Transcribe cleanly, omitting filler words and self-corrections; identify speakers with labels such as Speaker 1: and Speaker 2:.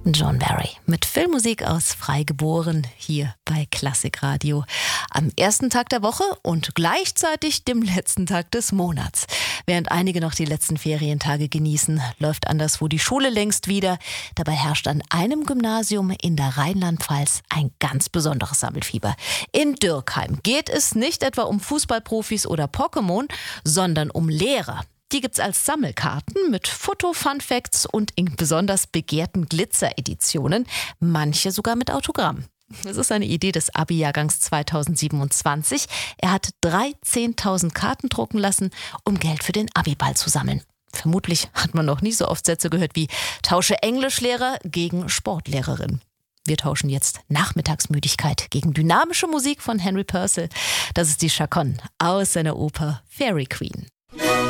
Speaker 1: John Barry mit Filmmusik aus Freigeboren hier bei Klassikradio. Am ersten Tag der Woche und gleichzeitig dem letzten Tag des Monats. Während einige noch die letzten Ferientage genießen, läuft anderswo die Schule längst wieder. Dabei herrscht an einem Gymnasium in der Rheinland-Pfalz ein ganz besonderes Sammelfieber. In Dürkheim geht es nicht etwa um Fußballprofis oder Pokémon, sondern um Lehrer. Die gibt's als Sammelkarten mit Foto-Fun-Facts und in besonders begehrten Glitzer-Editionen, manche sogar mit Autogramm. Das ist eine Idee des Abi-Jahrgangs 2027. Er hat 13.000 Karten drucken lassen, um Geld für den Abi-Ball zu sammeln. Vermutlich hat man noch nie so oft Sätze gehört wie „Tausche Englischlehrer gegen Sportlehrerin". Wir tauschen jetzt Nachmittagsmüdigkeit gegen dynamische Musik von Henry Purcell. Das ist die Chaconne aus seiner Oper Fairy Queen.